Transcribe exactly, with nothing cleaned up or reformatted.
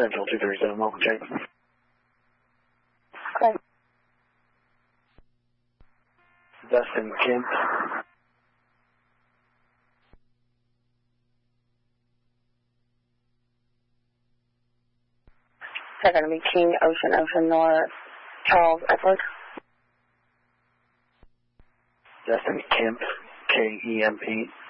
Central two three seven, welcome check. Okay. Dustin Kemp. Is that going to be King, Ocean, Ocean, North, Charles, Edward? Dustin Kemp, K E M P.